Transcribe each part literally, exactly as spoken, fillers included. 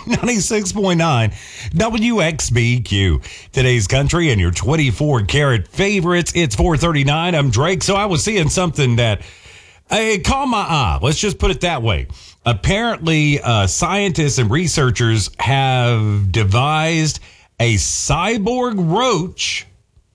ninety-six point nine W X B Q. Today's country and your twenty-four karat favorites. It's four thirty-nine. I'm Drake. So I was seeing something that uh, it caught my eye. Let's just put it that way. Apparently, uh, scientists and researchers have devised a cyborg roach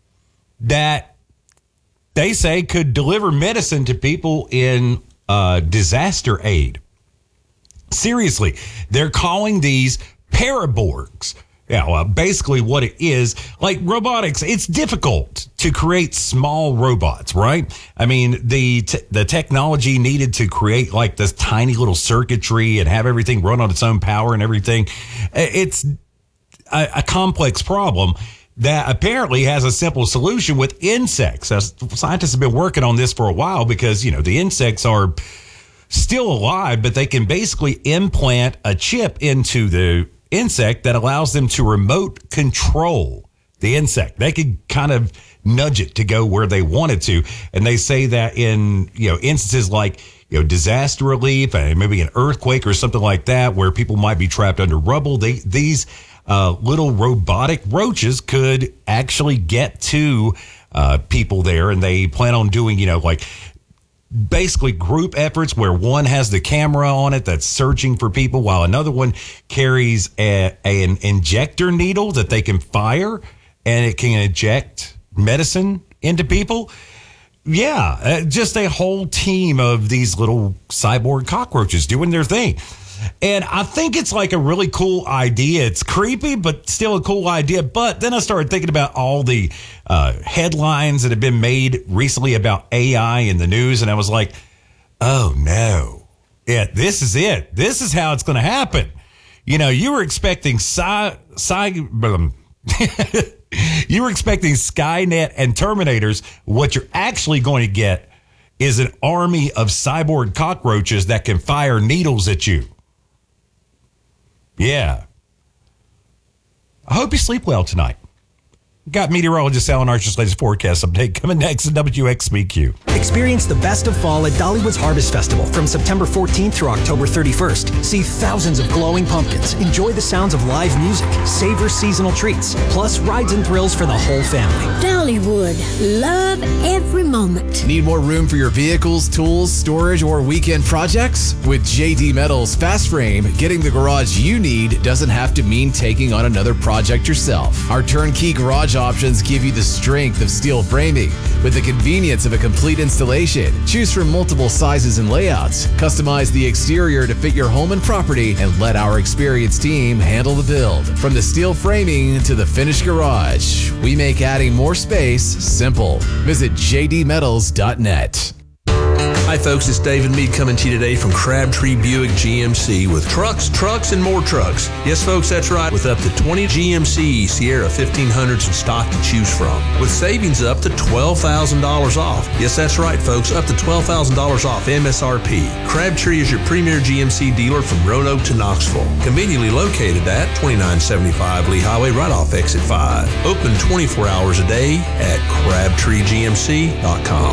that they say could deliver medicine to people in uh, disaster aid. Seriously, they're calling these paraborgs. Yeah, well, basically what it is, like robotics, it's difficult to create small robots, right? I mean, the t- the technology needed to create like this tiny little circuitry and have everything run on its own power and everything. It's a, a complex problem that apparently has a simple solution with insects. Now, scientists have been working on this for a while because, you know, the insects are still alive, but they can basically implant a chip into the insect that allows them to remote control the insect. They could kind of nudge it to go where they want it to. And they say that in, you know, instances like, you know, disaster relief and maybe an earthquake or something like that, where people might be trapped under rubble, they, these uh, little robotic roaches could actually get to uh, people there. And they plan on doing, you know, like, basically group efforts where one has the camera on it that's searching for people while another one carries a, a, an injector needle that they can fire and it can inject medicine into people. Yeah, uh, just a whole team of these little cyborg cockroaches doing their thing. And I think it's like a really cool idea. It's creepy, but still a cool idea. But then I started thinking about all the uh, headlines that have been made recently about A I in the news. And I was like, oh, no. Yeah, this is it. This is how it's going to happen. You know, you were expecting sci, sci, um, you were expecting Skynet and Terminators. What you're actually going to get is an army of cyborg cockroaches that can fire needles at you. Yeah. I hope you sleep well tonight. Got meteorologist Alan Archer's latest forecast update coming next at W X B Q. Experience the best of fall at Dollywood's Harvest Festival from September fourteenth through October thirty-first. See thousands of glowing pumpkins, enjoy the sounds of live music, savor seasonal treats, plus rides and thrills for the whole family. Dollywood, love every moment. Need more room for your vehicles, tools, storage, or weekend projects? With J D Metals Fast Frame, getting the garage you need doesn't have to mean taking on another project yourself. Our turnkey garage options give you the strength of steel framing with the convenience of a complete installation. Choose from multiple sizes and layouts. Customize the exterior to fit your home and property and let our experienced team handle the build. From the steel framing to the finished garage, we make adding more space simple. Visit j d metals dot net. Hi folks, it's David Mead coming to you today from Crabtree Buick G M C with trucks, trucks, and more trucks. Yes folks, that's right, with up to twenty G M C Sierra fifteen hundreds in stock to choose from. With savings up to twelve thousand dollars off. Yes, that's right folks, up to twelve thousand dollars off M S R P. Crabtree is your premier G M C dealer from Roanoke to Knoxville. Conveniently located at twenty-nine seventy-five Lee Highway right off Exit five. Open twenty-four hours a day at crabtree g m c dot com.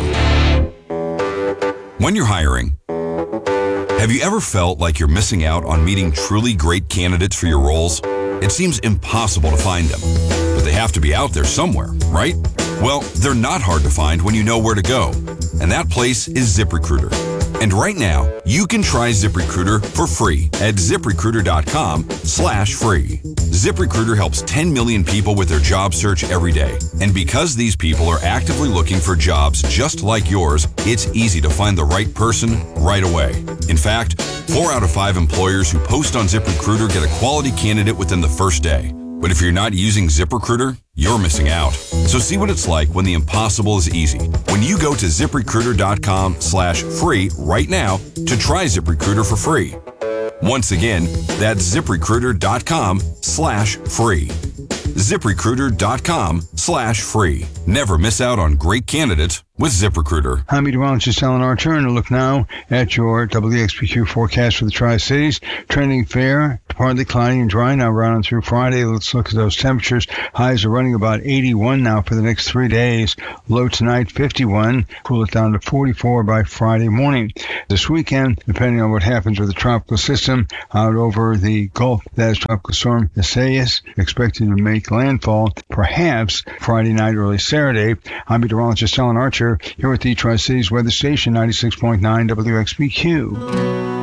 When you're hiring, have you ever felt like you're missing out on meeting truly great candidates for your roles? It seems impossible to find them, but they have to be out there somewhere, right? Well, they're not hard to find when you know where to go, and that place is ZipRecruiter. And right now, you can try ZipRecruiter for free at ZipRecruiter.com slash free. ZipRecruiter helps ten million people with their job search every day. And because these people are actively looking for jobs just like yours, it's easy to find the right person right away. In fact, four out of five employers who post on ZipRecruiter get a quality candidate within the first day. But if you're not using ZipRecruiter, you're missing out. So see what it's like when the impossible is easy. When you go to ZipRecruiter.com slash free right now to try ZipRecruiter for free. Once again, that's ZipRecruiter.com slash free. ZipRecruiter.com slash free. Never miss out on great candidates with ZipRecruiter. I'm meteorologist Alan Archer, and a look now at your W X B Q forecast for the Tri-Cities. Trending fair, partly cloudy and dry now running through Friday. Let's look at those temperatures. Highs are running about eighty-one now for the next three days. Low tonight, fifty-one. Cool it down to forty-four by Friday morning. This weekend, depending on what happens with the tropical system out over the Gulf, that is Tropical Storm Isaias, expected to make landfall perhaps Friday night, early Saturday. I'm meteorologist Alan Archer here with the Tri-Cities Weather Station, ninety-six point nine W X B Q.